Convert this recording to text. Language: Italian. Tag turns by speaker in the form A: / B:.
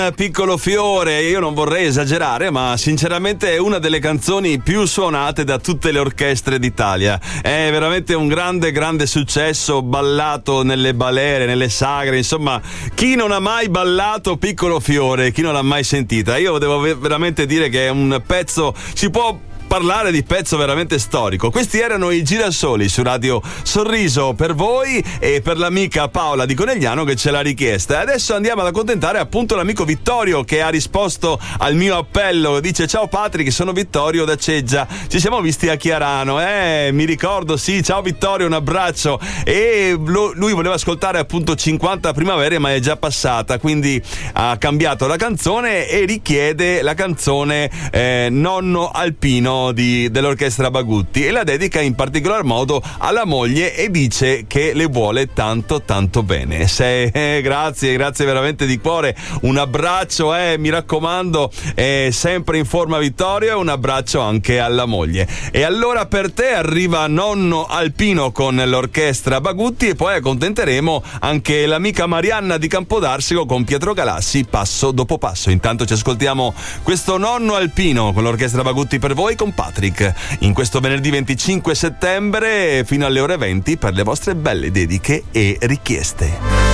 A: Piccolo fiore, io non vorrei esagerare, ma sinceramente è una delle canzoni più suonate da tutte le orchestre d'Italia. È veramente un grande successo, ballato nelle balere, nelle sagre, insomma, chi non ha mai ballato Piccolo fiore, chi non l'ha mai sentita? Io devo veramente dire che è un pezzo, si può parlare di pezzo veramente storico. Questi erano i Girasoli su Radio Sorriso per voi e per l'amica Paola di Conegliano che ce l'ha richiesta. E adesso andiamo ad accontentare appunto l'amico Vittorio che ha risposto al mio appello. Dice: ciao Patrick, sono Vittorio da Ceggia, ci siamo visti a Chiarano, mi ricordo, sì, ciao Vittorio, un abbraccio. E lui voleva ascoltare appunto 50 primavere, ma è già passata, quindi ha cambiato la canzone e richiede la canzone Nonno Alpino dell'orchestra Bagutti, e la dedica in particolar modo alla moglie e dice che le vuole tanto bene. Grazie veramente di cuore, un abbraccio, mi raccomando, sempre in forma Vittorio, e un abbraccio anche alla moglie. E allora per te arriva Nonno Alpino con l'orchestra Bagutti e poi accontenteremo anche l'amica Marianna di Campodarsego con Pietro Galassi passo dopo passo. Intanto ci ascoltiamo questo Nonno Alpino con l'orchestra Bagutti per voi, con Patrick, in questo venerdì 25 settembre fino alle ore 20 per le vostre belle dediche e richieste.